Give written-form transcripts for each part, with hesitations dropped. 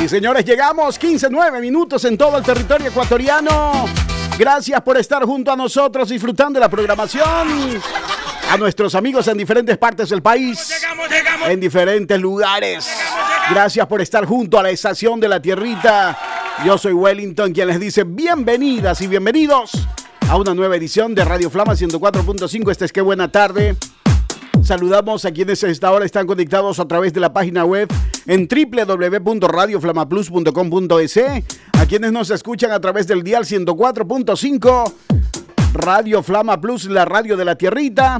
Sí, señores, llegamos 15-9 minutos en todo el territorio ecuatoriano. Gracias por estar junto a nosotros disfrutando de la programación. A nuestros amigos en diferentes partes del país, en diferentes lugares. Gracias por estar junto a la estación de la Tierrita. Yo soy Wellington, quien les dice bienvenidas y bienvenidos a una nueva edición de Radio Flama 104.5. Esta es Qué Buena Tarde. Saludamos a quienes a esta hora están conectados a través de la página web en www.radioflamaplus.com.es, a quienes nos escuchan a través del dial 104.5, Radio Flama Plus, la radio de la Tierrita,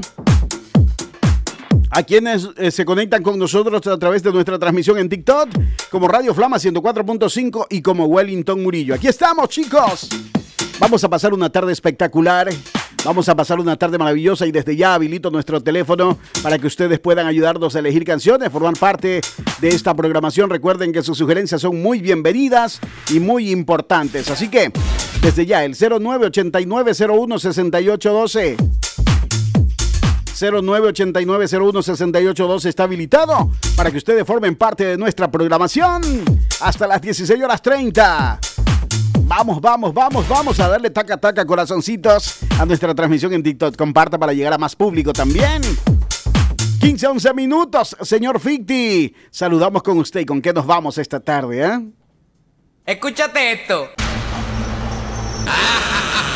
a quienes se conectan con nosotros a través de nuestra transmisión en TikTok, como Radio Flama 104.5 y como Wellington Murillo. Aquí estamos, chicos. Vamos a pasar una tarde espectacular. Vamos a pasar una tarde maravillosa y desde ya habilito nuestro teléfono para que ustedes puedan ayudarnos a elegir canciones, formar parte de esta programación. Recuerden que sus sugerencias son muy bienvenidas y muy importantes. Así que, desde ya, el 0989-016812. 0989-016812 está habilitado para que ustedes formen parte de nuestra programación hasta las 16:30. Vamos a darle taca, corazoncitos a nuestra transmisión en TikTok. Comparta para llegar a más público también. 15-11 minutos, señor Ficti. Saludamos con usted. ¿Y con qué nos vamos esta tarde, Escúchate esto.